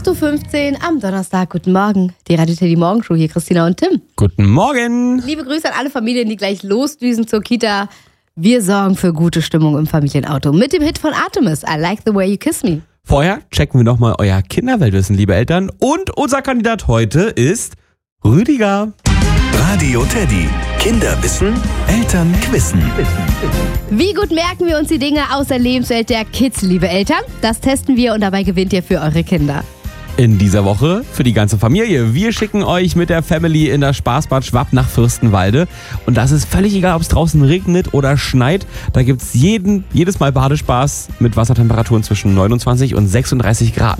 8.15 Uhr am Donnerstag. Guten Morgen. Die Radio Teddy Morgenshow hier, Christina und Tim. Guten Morgen. Liebe Grüße an alle Familien, die gleich losdüsen zur Kita. Wir sorgen für gute Stimmung im Familienauto mit dem Hit von Artemis, I Like the Way You Kiss Me. Vorher checken wir nochmal euer Kinderweltwissen, liebe Eltern. Und unser Kandidat heute ist Rüdiger. Radio Teddy. Kinderwissen, Eltern wissen. Wie gut merken wir uns die Dinge aus der Lebenswelt der Kids, liebe Eltern? Das testen wir und dabei gewinnt ihr für eure Kinder. In dieser Woche für die ganze Familie. Wir schicken euch mit der Family in das Spaßbad Schwapp nach Fürstenwalde. Und das ist völlig egal, ob es draußen regnet oder schneit. Da gibt es jedes Mal Badespaß mit Wassertemperaturen zwischen 29 und 36 Grad.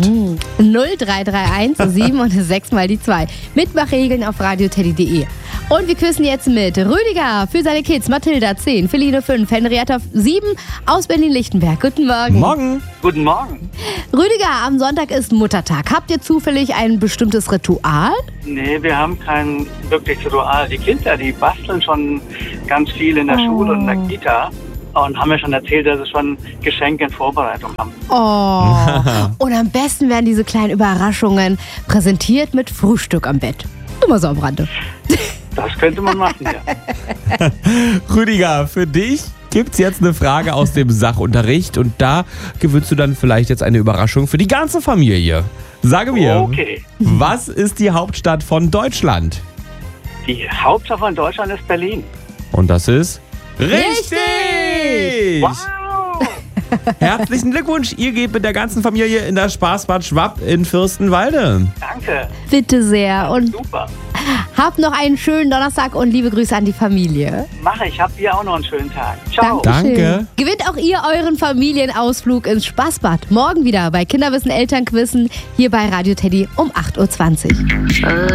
0331 7 und 6 mal die 2. Mitmachregeln auf radioteddy.de. Und wir küssen jetzt mit Rüdiger für seine Kids. Mathilda 10, Feline 5, Henrietta 7 aus Berlin-Lichtenberg. Guten Morgen. Morgen. Guten Morgen. Rüdiger, am Sonntag ist Muttertag. Habt ihr zufällig ein bestimmtes Ritual? Nee, wir haben kein wirkliches Ritual. Die Kinder, die basteln schon ganz viel in der Schule und in der Kita. Und haben mir schon erzählt, dass sie schon Geschenke in Vorbereitung haben. Oh, und am besten werden diese kleinen Überraschungen präsentiert mit Frühstück am Bett. Nur mal so am Rande. Das könnte man machen, ja. Rüdiger, für dich gibt's jetzt eine Frage aus dem Sachunterricht. Und da gewinnst du dann vielleicht jetzt eine Überraschung für die ganze Familie. Sage mir, Okay. was ist die Hauptstadt von Deutschland? Die Hauptstadt von Deutschland ist Berlin. Und das ist richtig! Wow! Herzlichen Glückwunsch, ihr geht mit der ganzen Familie in das Spaßbad Schwapp in Fürstenwalde. Danke. Bitte sehr. Und Super. habt noch einen schönen Donnerstag und liebe Grüße an die Familie. Mache ich. Habt ihr auch noch einen schönen Tag. Ciao. Danke. Gewinnt auch ihr euren Familienausflug ins Spaßbad. Morgen wieder bei Kinderwissen Elternquissen hier bei Radio Teddy um 8.20 Uhr.